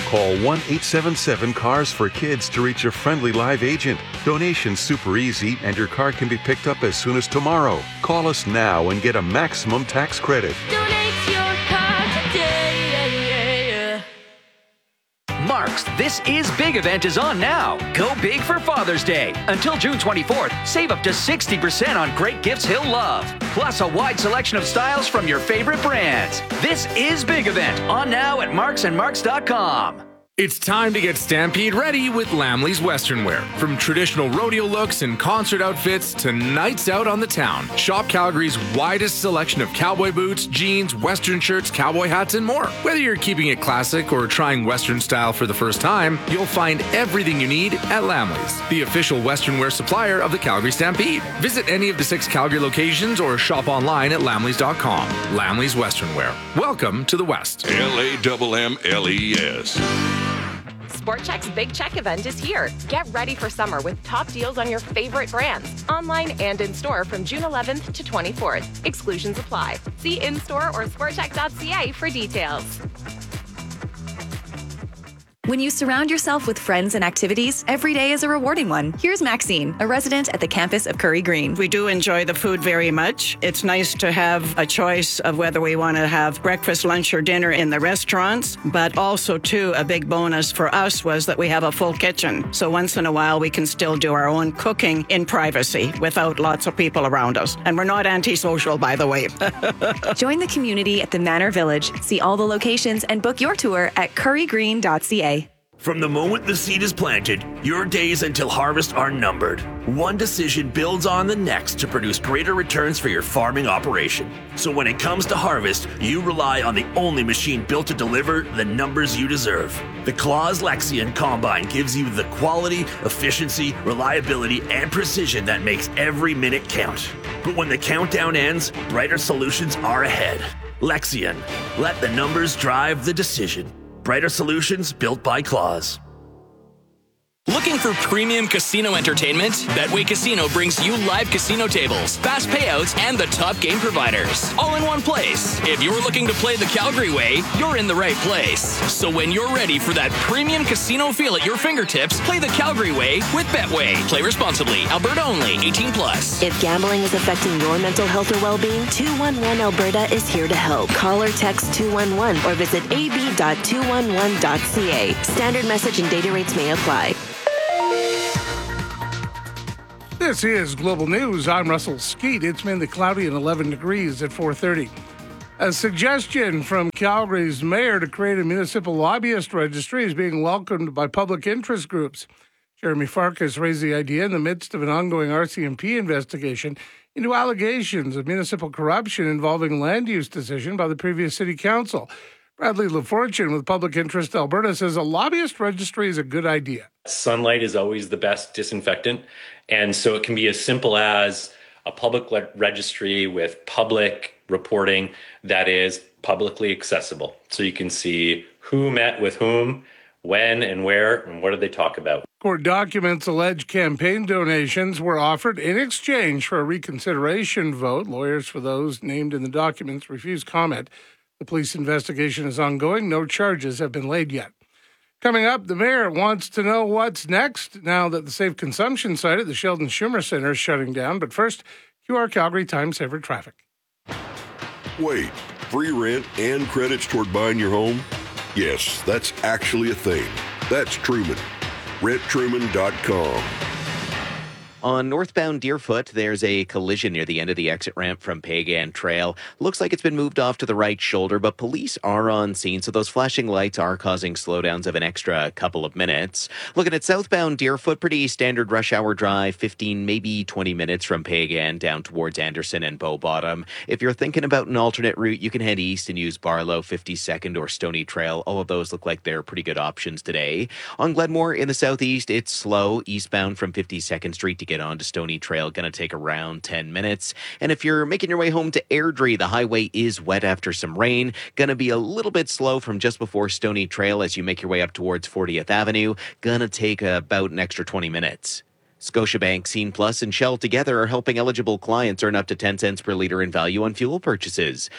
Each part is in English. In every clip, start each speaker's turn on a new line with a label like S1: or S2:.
S1: Call 1-877-CARS for Kids to reach a friendly live agent. Donation's super easy, and your car can be picked up as soon as tomorrow. Call us now and get a maximum tax credit.
S2: Donate your car today.
S3: Mark's This Is Big event is on now. Go big for Father's Day. Until June 24th, save up to 60% on great gifts he'll love. Plus a wide selection of styles from your favorite brands. This Is Big event on now at marksandmarks.com.
S4: It's time to get Stampede ready with Lamley's Western Wear. From traditional rodeo looks and concert outfits to nights out on the town, shop Calgary's widest selection of cowboy boots, jeans, Western shirts, cowboy hats, and more. Whether you're keeping it classic or trying Western style for the first time, you'll find everything you need at Lamley's, the official Western Wear supplier of the Calgary Stampede. Visit any of the 6 Calgary locations or shop online at lamleys.com. Lamley's Western Wear. Welcome to the West.
S5: LAMMLES.
S6: Sport Chek's Big Check event is here. Get ready for summer with top deals on your favorite brands, online and in-store from June 11th to 24th. Exclusions apply. See in-store or sportchek.ca for details.
S7: When you surround yourself with friends and activities, every day is a rewarding one. Here's Maxine, a resident at the campus of Curry Green.
S8: We do enjoy the food very much. It's nice to have a choice of whether we want to have breakfast, lunch, or dinner in the restaurants, but also, too, a big bonus for us was that we have a full kitchen. So once in a while, we can still do our own cooking in privacy without lots of people around us. And we're not antisocial, by the way.
S7: Join the community at the Manor Village. See all the locations and book your tour at currygreen.ca.
S9: From the moment the seed is planted, your days until harvest are numbered. One decision builds on the next to produce greater returns for your farming operation. So when it comes to harvest, you rely on the only machine built to deliver the numbers you deserve. The Claas Lexion Combine gives you the quality, efficiency, reliability, and precision that makes every minute count. But when the countdown ends, brighter solutions are ahead. Lexion. Let the numbers drive the decision. Brighter solutions built by Claas.
S10: Looking for premium casino entertainment? Betway Casino brings you live casino tables, fast payouts, and the top game providers, all in one place. If you're looking to play the Calgary way, you're in the right place. So when you're ready for that premium casino feel at your fingertips, play the Calgary way with Betway. Play responsibly. Alberta only. 18 plus.
S11: If gambling is affecting your mental health or well-being, 211 Alberta is here to help. Call or text 211 or visit ab.211.ca. Standard message and data rates may apply.
S12: This is Global News. I'm Russell Skeet. It's mainly cloudy and 11 degrees at 4:30. A suggestion from Calgary's mayor to create a municipal lobbyist registry is being welcomed by public interest groups. Jeremy Farkas raised the idea in the midst of an ongoing RCMP investigation into allegations of municipal corruption involving land use decision by the previous city council. Bradley LaFortune with Public Interest Alberta says a lobbyist registry is a good idea.
S13: Sunlight is always the best disinfectant. And so it can be as simple as a public registry with public reporting that is publicly accessible. So you can see who met with whom, when and where, and what did they talk about.
S12: Court documents allege campaign donations were offered in exchange for a reconsideration vote. Lawyers for those named in the documents refuse comment. The police investigation is ongoing. No charges have been laid yet. Coming up, the mayor wants to know what's next now that the Safe Consumption site at the Sheldon Schumer Center is shutting down. But first, QR Calgary Time Saver traffic.
S5: Wait, free rent and credits toward buying your home? Yes, that's actually a thing. That's Truman. RentTruman.com.
S14: On northbound Deerfoot, there's a collision near the end of the exit ramp from Pagan Trail. Looks like it's been moved off to the right shoulder, but police are on scene, so those flashing lights are causing slowdowns of an extra couple of minutes. Looking at southbound Deerfoot, pretty standard rush hour drive, 15, maybe 20 minutes from Pagan down towards Anderson and Bow Bottom. If you're thinking about an alternate route, you can head east and use Barlow, 52nd, or Stony Trail. All of those look like they're pretty good options today. On Glenmore in the southeast, it's slow eastbound from 52nd Street to get onto Stony Trail, going to take around 10 minutes. And if you're making your way home to Airdrie, the highway is wet after some rain. Going to be a little bit slow from just before Stony Trail as you make your way up towards 40th Avenue. Going to take about an extra 20 minutes. Scotiabank, Scene Plus, and Shell together are helping eligible clients earn up to 10 cents per litre in value on fuel purchases.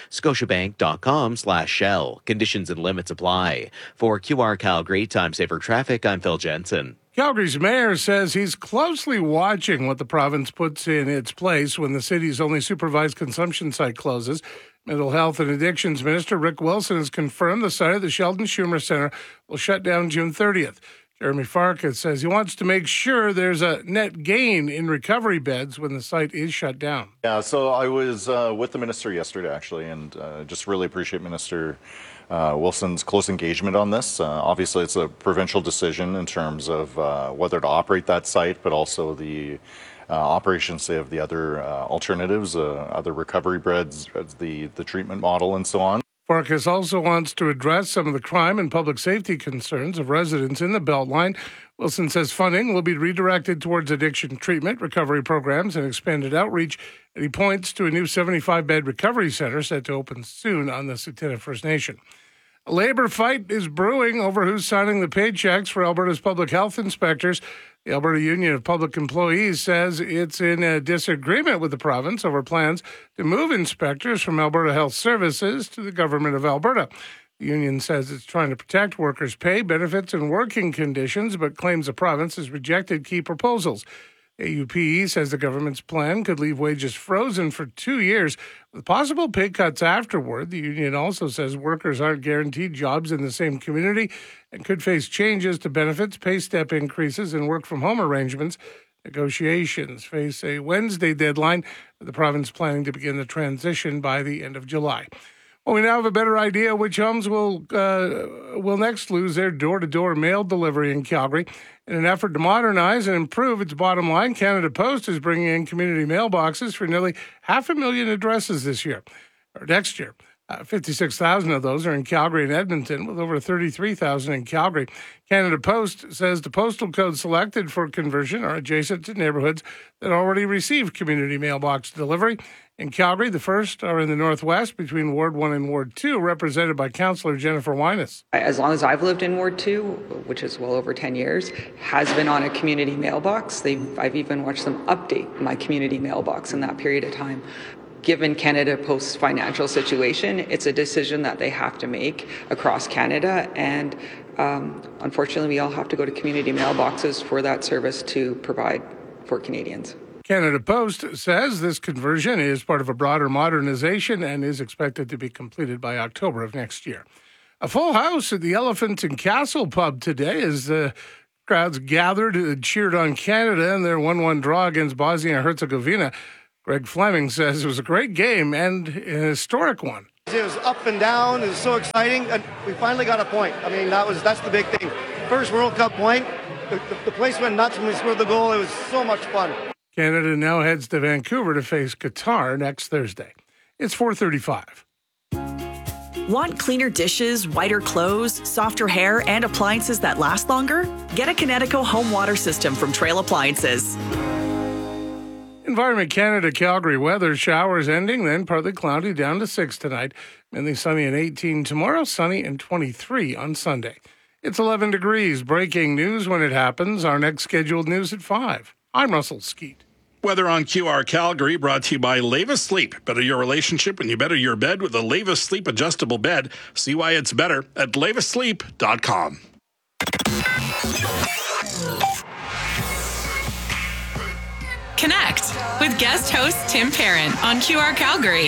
S14: Scotiabank.com/Shell. Conditions and limits apply. For QR Calgary, Time Saver Traffic, I'm Phil Jensen.
S12: Calgary's mayor says he's closely watching what the province puts in its place when the city's only supervised consumption site closes. Mental Health and Addictions Minister Rick Wilson has confirmed the site of the Sheldon Schumer Centre will shut down June 30th. Jeremy Farkas says he wants to make sure there's a net gain in recovery beds when the site is shut down.
S15: Yeah, so I was with the minister yesterday, actually, and just really appreciate Minister Wilson's close engagement on this. Obviously, it's a provincial decision in terms of whether to operate that site, but also the operations, say, of the other alternatives, other recovery beds, the treatment model, and so on.
S12: Farkas also wants to address some of the crime and public safety concerns of residents in the Beltline. Wilson says funding will be redirected towards addiction treatment, recovery programs, and expanded outreach. And he points to a new 75-bed recovery center set to open soon on the Tsuut'ina First Nation. A labor fight is brewing over who's signing the paychecks for Alberta's public health inspectors. The Alberta Union of Public Employees says it's in a disagreement with the province over plans to move inspectors from Alberta Health Services to the Government of Alberta. The union says it's trying to protect workers' pay, benefits, and working conditions, but claims the province has rejected key proposals. AUPE says the government's plan could leave wages frozen for 2 years with possible pay cuts afterward. The union also says workers aren't guaranteed jobs in the same community and could face changes to benefits, pay step increases, and work-from-home arrangements. Negotiations face a Wednesday deadline, with the province planning to begin the transition by the end of July. Well, we now have a better idea which homes will next lose their door-to-door mail delivery in Calgary. In an effort to modernize and improve its bottom line, Canada Post is bringing in community mailboxes for nearly 500,000 addresses next year. 56,000 of those are in Calgary and Edmonton, with over 33,000 in Calgary. Canada Post says the postal codes selected for conversion are adjacent to neighborhoods that already receive community mailbox delivery. In Calgary, the first are in the northwest between Ward 1 and Ward 2, represented by Councillor Jennifer Winus.
S16: As long as I've lived in Ward 2, which is well over 10 years, has been on a community mailbox. I've even watched them update my community mailbox in that period of time. Given Canada Post's financial situation, it's a decision that they have to make across Canada, and unfortunately, we all have to go to community mailboxes for that service to provide for Canadians.
S12: Canada Post says this conversion is part of a broader modernization and is expected to be completed by October of next year. A full house at the Elephant and Castle pub today as the crowds gathered and cheered on Canada in their 1-1 draw against Bosnia and Herzegovina. Greg Fleming says it was a great game and a historic one.
S17: It was up and down. It was so exciting. And we finally got a point. I mean, that's the big thing. First World Cup point. The place went nuts when we scored the goal. It was so much fun.
S12: Canada now heads to Vancouver to face Qatar next Thursday. It's 4:35.
S18: Want cleaner dishes, whiter clothes, softer hair, and appliances that last longer? Get a Kinetico home water system from Trail Appliances.
S12: Environment Canada Calgary weather, showers ending, then partly cloudy down to 6 tonight. Mainly sunny and 18 tomorrow, sunny and 23 on Sunday. It's 11 degrees. Breaking news when it happens. Our next scheduled news at 5. I'm Russell Skeet.
S19: Weather on QR Calgary brought to you by Leva Sleep. Better your relationship when you better your bed with a Leva Sleep adjustable bed. See why it's better at levasleep.com.
S20: Connect with guest host Tim Parent on QR Calgary.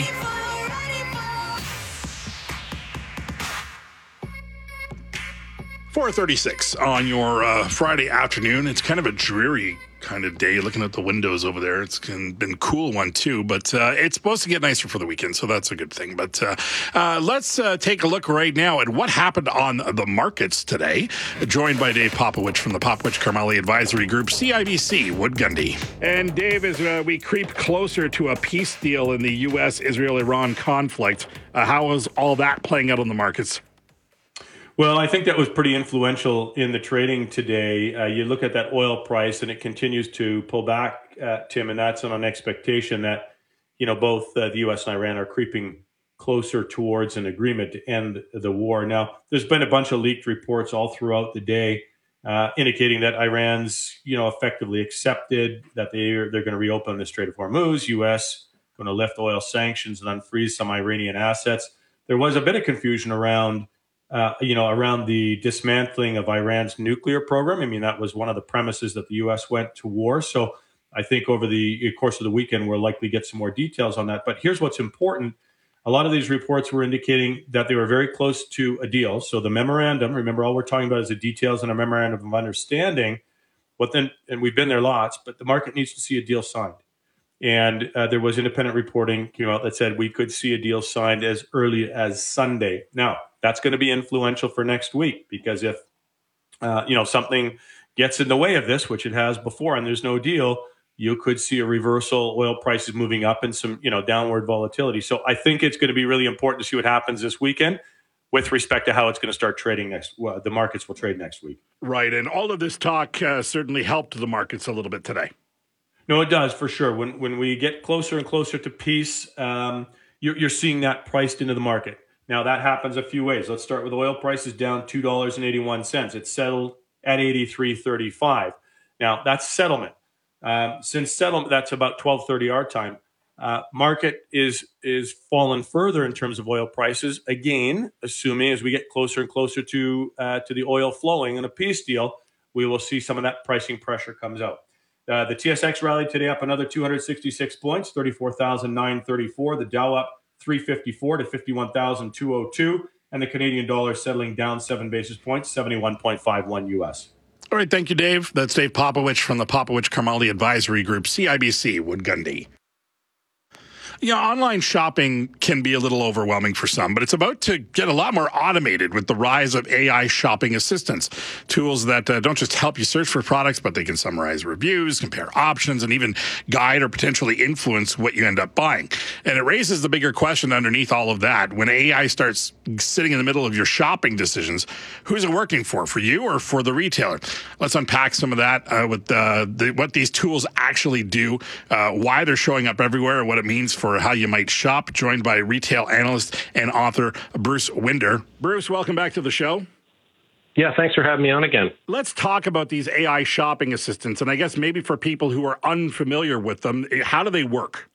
S19: .436 on your Friday afternoon. It's kind of a dreary kind of day looking at the windows over there. It's been cool one too, but it's supposed to get nicer for the weekend, so that's a good thing. But let's take a look right now at what happened on the markets today. Joined by Dave Popowich from the Popowich Carmeli Advisory Group, CIBC Wood Gundy. And Dave, as we creep closer to a peace deal in the U.S.-Israel-Iran conflict, how is all that playing out on the markets?
S21: Well, I think that was pretty influential in the trading today. You look at that oil price and it continues to pull back, Tim, and that's on an expectation that, both the U.S. and Iran are creeping closer towards an agreement to end the war. Now, there's been a bunch of leaked reports all throughout the day indicating that Iran's, effectively accepted that they're going to reopen the Strait of Hormuz. U.S. going to lift oil sanctions and unfreeze some Iranian assets. There was a bit of confusion around the dismantling of Iran's nuclear program. I mean, that was one of the premises that the U.S. went to war. So I think over the course of the weekend, we'll likely get some more details on that. But here's what's important. A lot of these reports were indicating that they were very close to a deal. So the memorandum, remember, all we're talking about is the details in a memorandum of understanding. And we've been there lots, but the market needs to see a deal signed. And there was independent reporting came out that said we could see a deal signed as early as Sunday. Now, that's going to be influential for next week because if something gets in the way of this, which it has before, and there's no deal, you could see a reversal, oil prices moving up and some downward volatility. So I think it's going to be really important to see what happens this weekend with respect to how it's going to start trading the markets will trade next week.
S19: Right, and all of this talk certainly helped the markets a little bit today.
S21: No, it does, for sure. When we get closer and closer to peace, you're seeing that priced into the market. Now, that happens a few ways. Let's start with oil prices down $2.81. It's settled at $83.35. Now, that's settlement. Since settlement, that's about 12:30 our time. Market is fallen further in terms of oil prices. Again, assuming as we get closer and closer to the oil flowing in a peace deal, we will see some of that pricing pressure comes out. The TSX rallied today up another 266 points, 34,934. The Dow up 354 to 51,202. And the Canadian dollar settling down 7 basis points, 71.51 US.
S19: All right, thank you, Dave. That's Dave Popowich from the Popowich-Karmali Advisory Group, CIBC, Wood Gundy. Online shopping can be a little overwhelming for some, but it's about to get a lot more automated with the rise of AI shopping assistants, tools that don't just help you search for products, but they can summarize reviews, compare options, and even guide or potentially influence what you end up buying. And it raises the bigger question underneath all of that. When AI starts sitting in the middle of your shopping decisions, who's it working for you or for the retailer? Let's unpack some of that with what these tools actually do, why they're showing up everywhere, and what it means for how you might shop, joined by retail analyst and author Bruce Winder. Bruce, welcome back to the show.
S1: Yeah, thanks for having me on again.
S19: Let's talk about these AI shopping assistants, and I guess maybe for people who are unfamiliar with them, how do they work?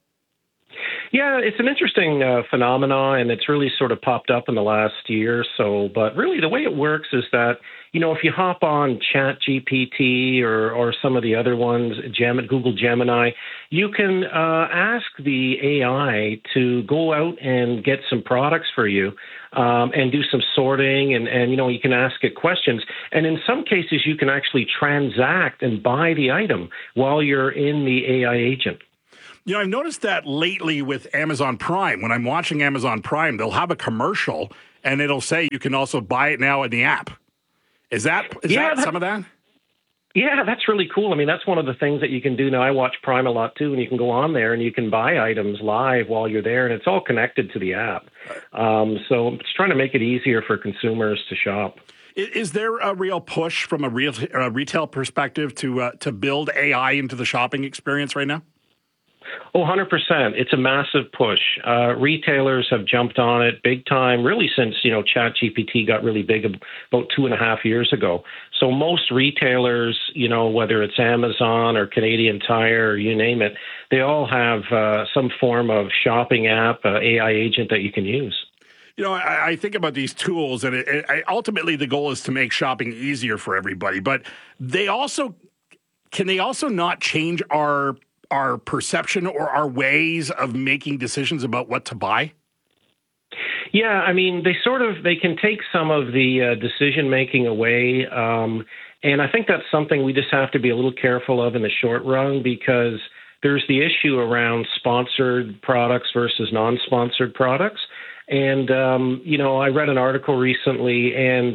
S1: Yeah, it's an interesting phenomenon, and it's really sort of popped up in the last year or so. But really, the way it works is that, if you hop on ChatGPT or some of the other ones, Google Gemini, you can ask the AI to go out and get some products for you and do some sorting, and you can ask it questions. And in some cases, you can actually transact and buy the item while you're in the AI agent.
S19: I've noticed that lately with Amazon Prime. When I'm watching Amazon Prime, they'll have a commercial, and it'll say you can also buy it now in the app. Is that some of that?
S1: Yeah, that's really cool. I mean, that's one of the things that you can do now. I watch Prime a lot, too, and you can go on there and you can buy items live while you're there, and it's all connected to the app. So it's trying to make it easier for consumers to shop.
S19: Is there a real push from a retail perspective to build AI into the shopping experience right now?
S1: Oh, 100%. It's a massive push. Retailers have jumped on it big time, really since, ChatGPT got really big about 2.5 years ago. So most retailers, whether it's Amazon or Canadian Tire or you name it, they all have some form of shopping app, AI agent that you can use.
S19: I think about these tools, and ultimately the goal is to make shopping easier for everybody. But can they also not change our perception or our ways of making decisions about what to buy?
S1: Yeah, I mean, they can take some of the decision making away. And I think that's something we just have to be a little careful of in the short run, because there's the issue around sponsored products versus non-sponsored products. And, I read an article recently, and,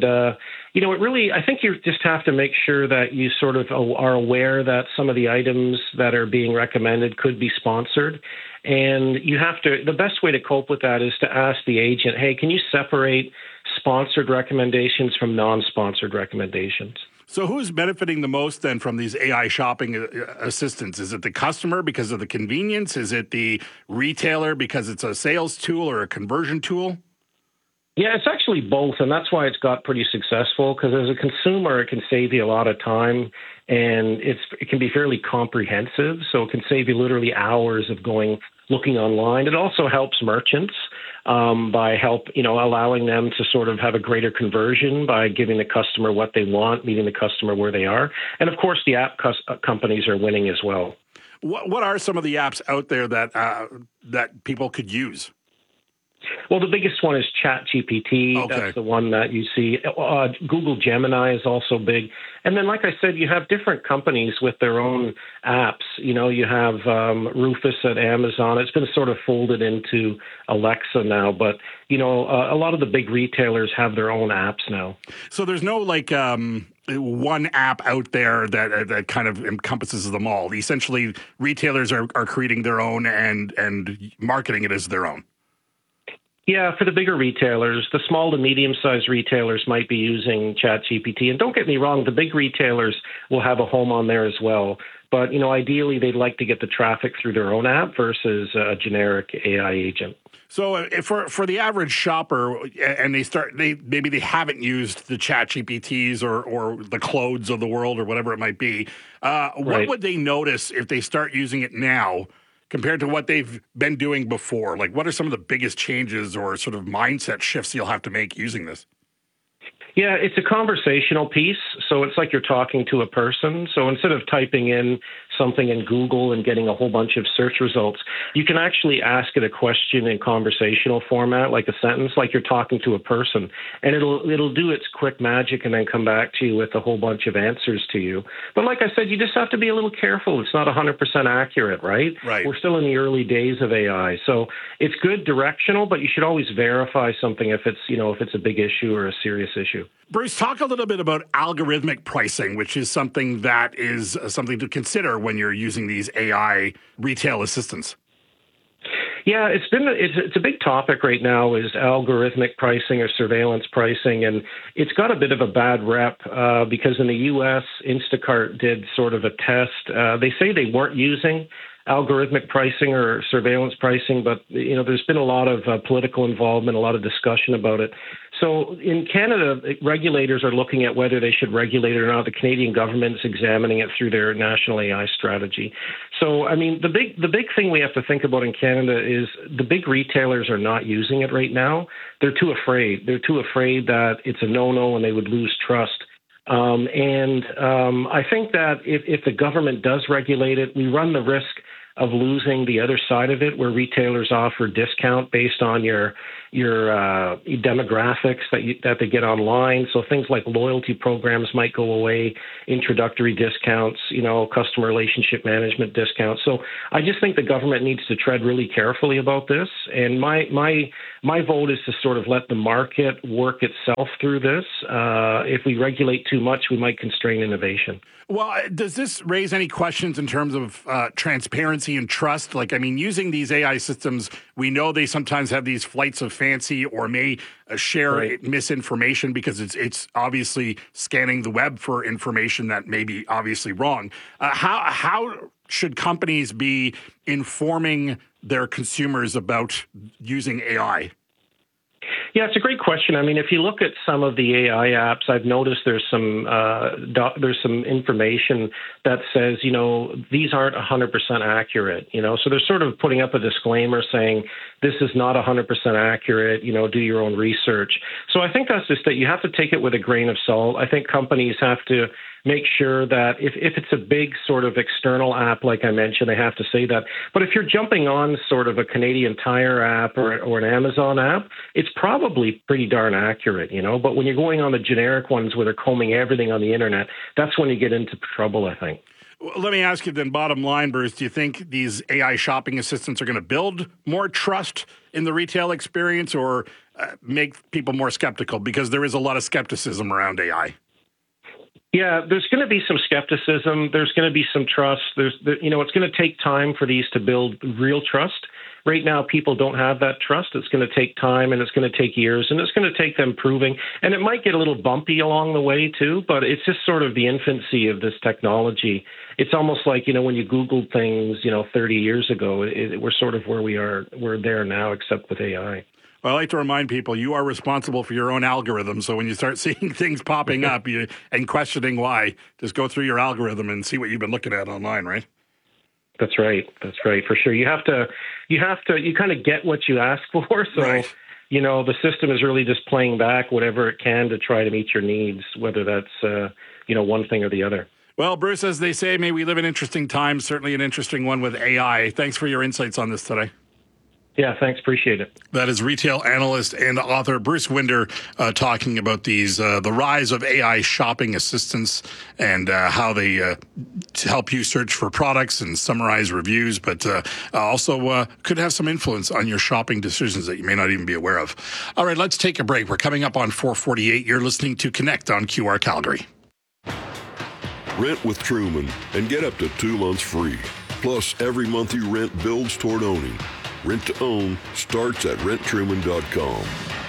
S1: I think you just have to make sure that you sort of are aware that some of the items that are being recommended could be sponsored. And the best way to cope with that is to ask the agent, hey, can you separate sponsored recommendations from non-sponsored recommendations?
S19: So who's benefiting the most then from these AI shopping assistants? Is it the customer because of the convenience? Is it the retailer because it's a sales tool or a conversion tool?
S1: Yeah, it's actually both, and that's why it's got pretty successful, because as a consumer, it can save you a lot of time, and it can be fairly comprehensive, so it can save you literally hours of looking online. It also helps merchants by allowing them to sort of have a greater conversion by giving the customer what they want, meeting the customer where they are. And of course, the app companies are winning as well.
S19: What are some of the apps out there that people could use?
S1: Well, the biggest one is ChatGPT. Okay. That's the one that you see. Google Gemini is also big. And then, like I said, you have different companies with their own apps. You have Rufus at Amazon. It's been sort of folded into Alexa now. But, a lot of the big retailers have their own apps now.
S19: So there's no, one app out there that kind of encompasses them all. Essentially, retailers are creating their own and marketing it as their own.
S1: Yeah, for the bigger retailers, the small to medium-sized retailers might be using ChatGPT. And don't get me wrong, the big retailers will have a home on there as well. But, ideally, they'd like to get the traffic through their own app versus a generic AI agent.
S19: So for the average shopper, and they haven't used the ChatGPTs or the Claudes of the world or whatever it might be, what would they notice if they start using it now compared to what they've been doing before? Like, what are some of the biggest changes or sort of mindset shifts you'll have to make using this?
S1: Yeah, it's a conversational piece. So it's like you're talking to a person. So instead of typing in something in Google and getting a whole bunch of search results, you can actually ask it a question in conversational format, like a sentence, like you're talking to a person. And it'll do its quick magic and then come back to you with a whole bunch of answers to you. But like I said, you just have to be a little careful. It's not 100% accurate, right?
S19: Right.
S1: We're still in the early days of AI. So it's good directional, but you should always verify something if it's a big issue or a serious issue.
S19: Bruce, talk a little bit about algorithmic pricing, which is something that is something to consider when you're using these AI retail assistants.
S1: Yeah, it's a big topic right now, is algorithmic pricing or surveillance pricing, and it's got a bit of a bad rep because in the U.S., Instacart did sort of a test. They say they weren't using algorithmic pricing or surveillance pricing, but there's been a lot of political involvement, a lot of discussion about it. So in Canada, regulators are looking at whether they should regulate it or not. The Canadian government is examining it through their national AI strategy. So, I mean, the big thing we have to think about in Canada is the big retailers are not using it right now. They're too afraid. They're too afraid that it's a no-no and they would lose trust. I think that if the government does regulate it, we run the risk of losing the other side of it, where retailers offer discount based on your demographics that they get online. So things like loyalty programs might go away, introductory discounts, customer relationship management discounts. So I just think the government needs to tread really carefully about this. And my vote is to sort of let the market work itself through this. If we regulate too much, we might constrain innovation.
S19: Well, does this raise any questions in terms of transparency and trust? Using these AI systems, we know they sometimes have these flights of fancy or may share misinformation because it's obviously scanning the web for information that may be obviously wrong. How should companies be informing their consumers about using AI?
S1: Yeah, it's a great question. I mean, if you look at some of the AI apps, I've noticed there's some information that says, these aren't 100% accurate, so they're sort of putting up a disclaimer saying this is not 100% accurate, do your own research. So I think that's just that you have to take it with a grain of salt. I think companies have to make sure that if it's a big sort of external app, like I mentioned, they have to say that. But if you're jumping on sort of a Canadian Tire app or an Amazon app, it's probably pretty darn accurate, But when you're going on the generic ones where they're combing everything on the internet, that's when you get into trouble, I think.
S19: Well, let me ask you then, bottom line, Bruce, do you think these AI shopping assistants are going to build more trust in the retail experience or make people more skeptical? Because there is a lot of skepticism around AI.
S1: Yeah, there's going to be some skepticism. There's going to be some trust. It's going to take time for these to build real trust. Right now, people don't have that trust. It's going to take time, and it's going to take years, and it's going to take them proving. And it might get a little bumpy along the way, too, but it's just sort of the infancy of this technology. It's almost like, when you Googled things, 30 years ago, we're sort of where we are. We're there now, except with AI.
S19: Well, I like to remind people you are responsible for your own algorithm. So when you start seeing things popping up and questioning why, just go through your algorithm and see what you've been looking at online, right?
S1: That's right. That's right, for sure. You kind of get what you ask for. So,
S19: right.
S1: The system is really just playing back whatever it can to try to meet your needs, whether that's, one thing or the other.
S19: Well, Bruce, as they say, may we live in interesting times, certainly an interesting one with AI. Thanks for your insights on this today.
S1: Yeah, thanks. Appreciate it.
S19: That is retail analyst and author Bruce Winder talking about the rise of AI shopping assistants and how they help you search for products and summarize reviews, but also could have some influence on your shopping decisions that you may not even be aware of. All right, let's take a break. We're coming up on 4:48. You're listening to Connect on QR Calgary.
S5: Rent with Truman and get up to 2 months free. Plus, every month you rent builds toward owning. Rent to own starts at renttruman.com.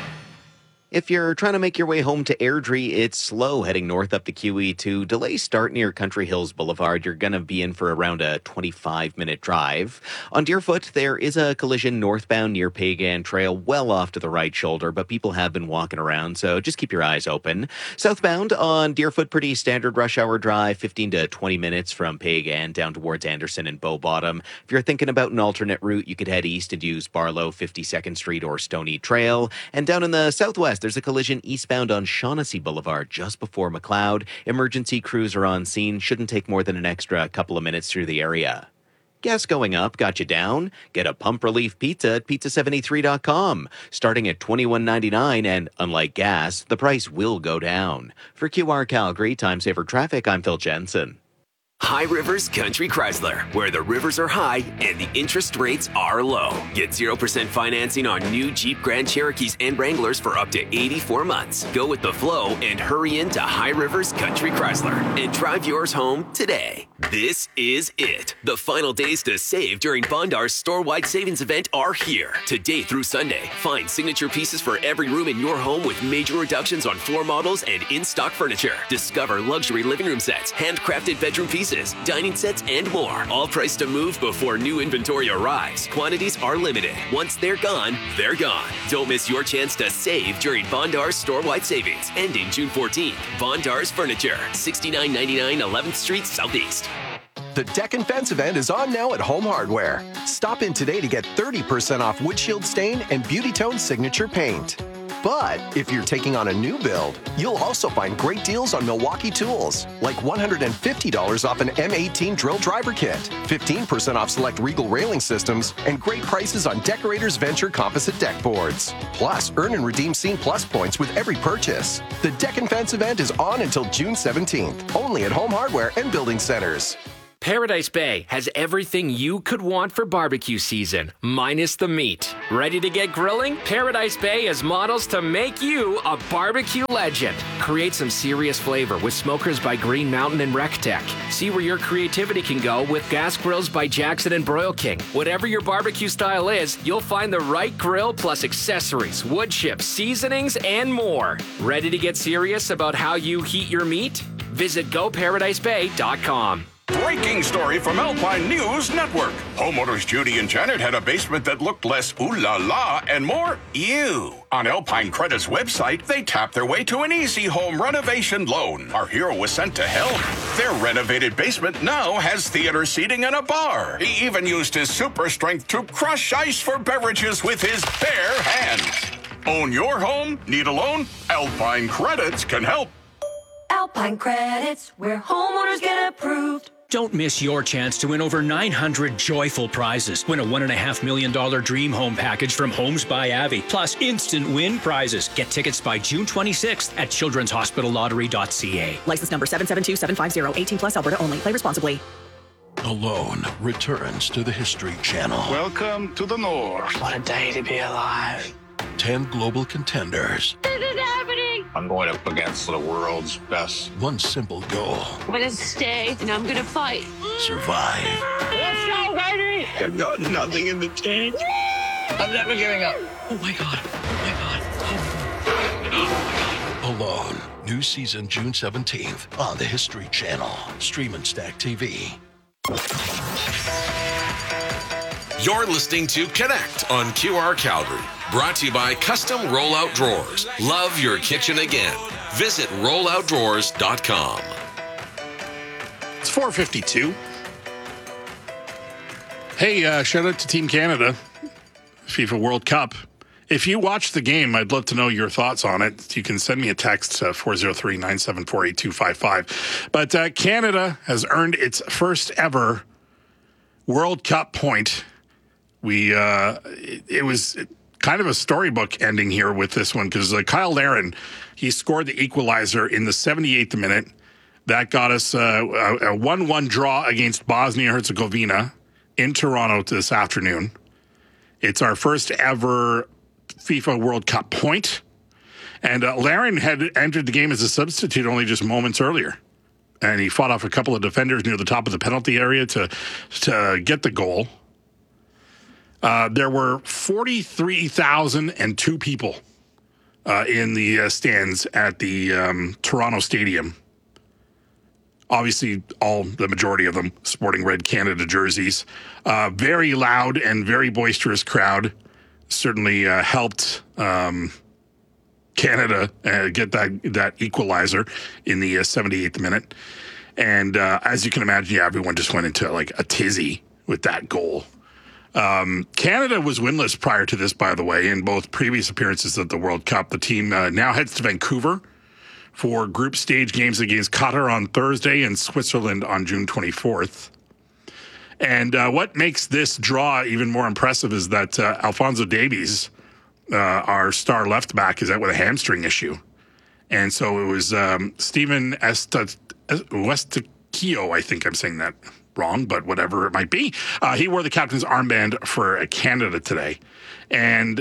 S14: If you're trying to make your way home to Airdrie, it's slow heading north up to QE2. Delays start near Country Hills Boulevard. You're going to be in for around a 25-minute drive. On Deerfoot, there is a collision northbound near Pagan Trail, well off to the right shoulder, but people have been walking around, so just keep your eyes open. Southbound on Deerfoot, pretty standard rush hour drive, 15 to 20 minutes from Pagan down towards Anderson and Bow Bottom. If you're thinking about an alternate route, you could head east and use Barlow, 52nd Street, or Stony Trail. And down in the southwest, there's a collision eastbound on Shaughnessy Boulevard just before McLeod. Emergency crews are on scene. Shouldn't take more than an extra couple of minutes through the area. Gas going up got you down? Get a pump relief pizza at pizza73.com. Starting at $21.99, and unlike gas, the price will go down. For QR Calgary, Time Saver Traffic, I'm Phil Jensen.
S2: High Rivers Country Chrysler, where the rivers are high and the interest rates are low. Get 0% financing on new Jeep Grand Cherokees and Wranglers for up to 84 months. Go with the flow and hurry into High Rivers Country Chrysler and drive yours home today. This is it. The final days to save during Bondar's store-wide savings event are here. Today through Sunday, find signature pieces for every room in your home with major reductions on floor models and in-stock furniture. Discover luxury living room sets, handcrafted bedroom pieces, dining sets, and more. All priced to move before new inventory arrives. Quantities are limited. Once they're gone, they're gone. Don't miss your chance to save during Bondar's store-wide savings, ending June 14th. Bondar's Furniture, 6999 11th Street Southeast.
S22: The Deck and Fence event is on now at Home Hardware. Stop in today to get 30% off windshield stain and Beauty Tone signature paint. But if you're taking on a new build, you'll also find great deals on Milwaukee tools, like $150 off an M18 drill driver kit, 15% off select Regal railing systems, and great prices on Decorators Venture composite deck boards. Plus, earn and redeem Scene Plus points with every purchase. The Deck and Fence event is on until June 17th, only at Home Hardware and Building Centers.
S23: Paradise Bay has everything you could want for barbecue season, minus the meat. Ready to get grilling? Paradise Bay has models to make you a barbecue legend. Create some serious flavor with smokers by Green Mountain and RecTech. See where your creativity can go with gas grills by Jackson and Broil King. Whatever your barbecue style is, you'll find the right grill plus accessories, wood chips, seasonings, and more. Ready to get serious about how you heat your meat? Visit GoParadiseBay.com.
S24: Breaking story from Alpine News Network. Homeowners Judy and Janet had a basement that looked less ooh la la and more ew. On Alpine Credit's website, they tapped their way to an easy home renovation loan. Our hero was sent to help. Their renovated basement now has theater seating and a bar. He even used his super strength to crush ice for beverages with his bare hands. Own your home? Need a loan? Alpine Credits can help.
S25: Alpine Credits, where homeowners get approved.
S26: Don't miss your chance to win over 900 joyful prizes. Win a $1.5 million dream home package from Homes by Avi, plus instant win prizes. Get tickets by June 26th at childrenshospitallottery.ca.
S18: License number 772750, 18 plus Alberta only. Play responsibly.
S27: Alone returns to the History Channel.
S28: Welcome to the North.
S27: What a day to be alive. 10 global contenders.
S25: This is happening.
S28: I'm going up against the world's best.
S27: One simple goal.
S25: I'm going to stay and I'm going to fight.
S27: Survive.
S25: Let's go, baby.
S28: I've got nothing in the tank. I'm never giving up.
S26: Oh my God.
S27: Alone. New season June 17th on the History Channel. Stream and Stack TV.
S3: You're listening to Connect on QR Calgary. Brought to you by Custom Rollout Drawers. Love your kitchen again. Visit rolloutdrawers.com.
S19: It's 4:52. Hey, shout out to Team Canada, FIFA World Cup. If you watch the game, I'd love to know your thoughts on it. You can send me a text, 403-974-8255. But Canada has earned its first ever World Cup point. It was kind of a storybook ending here with this one because Kyle Larin, he scored the equalizer in the 78th minute. That got us a 1-1 draw against Bosnia-Herzegovina in Toronto this afternoon. It's our first ever FIFA World Cup point. And Larin had entered the game as a substitute only just moments earlier. And he fought off a couple of defenders near the top of the penalty area to get the goal. There were 43,002 people in the stands at the Toronto Stadium. Obviously, the majority of them sporting Red Canada jerseys. Very loud and very boisterous crowd. Certainly helped Canada get that equalizer in the 78th minute. And as you can imagine, everyone just went into like a tizzy with that goal. Canada was winless prior to this, by the way, in both previous appearances at the World Cup. The team now heads to Vancouver for group stage games against Qatar on Thursday and Switzerland on June 24th. And what makes this draw even more impressive is that Alphonso Davies, our star left back, is out with a hamstring issue. And so it was Stephen Westikio, I think I'm saying that wrong, but whatever it might be. He wore the captain's armband for Canada today. And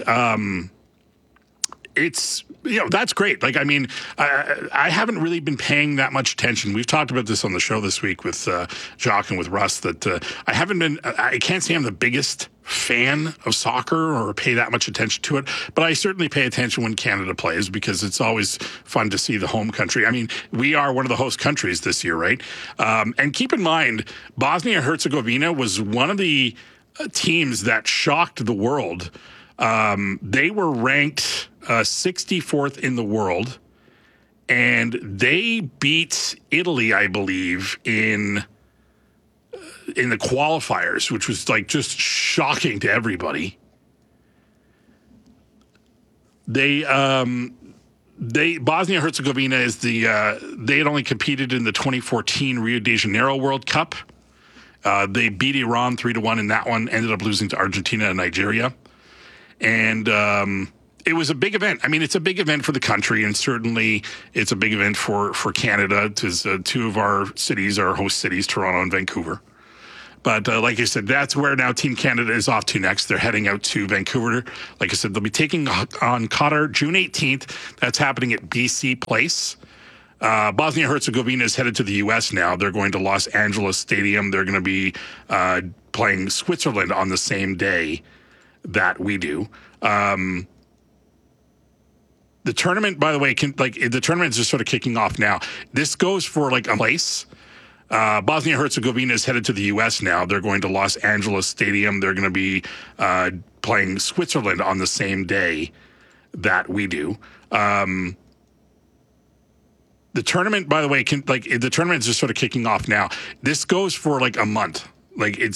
S19: it's, that's great. Like, I mean, I haven't really been paying that much attention. We've talked about this on the show this week with Jacques and with Russ that I can't say I'm the biggest fan of soccer or pay that much attention to it, but I certainly pay attention when Canada plays because it's always fun to see the home country. I mean, we are one of the host countries this year, right? And keep in mind, Bosnia-Herzegovina was one of the teams that shocked the world. They were ranked 64th in the world, and they beat Italy, I believe, in the qualifiers, which was like just shocking to everybody. Bosnia-Herzegovina is they had only competed in the 2014 Rio de Janeiro World Cup. They beat Iran 3-1 in that one, ended up losing to Argentina and Nigeria. And it was a big event. I mean, it's a big event for the country, and certainly it's a big event for Canada, because two of our cities are host cities, Toronto and Vancouver. But like I said, that's where now Team Canada is off to next. They're heading out to Vancouver. Like I said, they'll be taking on Qatar June 18th. That's happening at BC Place. Bosnia-Herzegovina is headed to the U.S. now. They're going to Los Angeles Stadium. They're going to be playing Switzerland on the same day that we do. The tournament, by the way, the tournament is just sort of kicking off now. This goes for like a place. Bosnia-Herzegovina is headed to the U.S. now. They're going to Los Angeles Stadium. They're going to be playing Switzerland on the same day that we do. The tournament, by the way, the tournament is just sort of kicking off now. This goes for like a month. Like